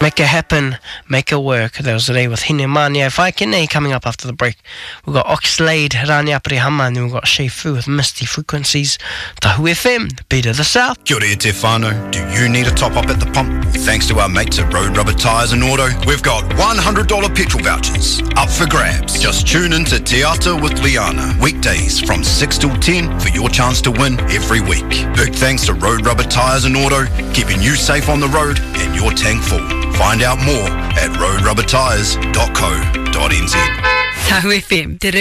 Make it happen, make it work. That was today with Hine Mania Whaikene. Coming up after the break, we've got Oxlade, Rani Aprihama, and then we've got Shea Fu with Misty Frequencies. Tahu FM, the beat of the South. Kia ora e te whānau. Do you need a top up at the pump? Thanks to our mates at Road Rubber Tyres and Auto, we've got $100 petrol vouchers up for grabs. Just tune in to Te Ata with Liana, weekdays from 6 till 10 for your chance to win every week. Big thanks to Road Rubber Tyres and Auto, keeping you safe on the road and your tank full. Find out more at roadrubbertyres.co.nz. Tahu FM,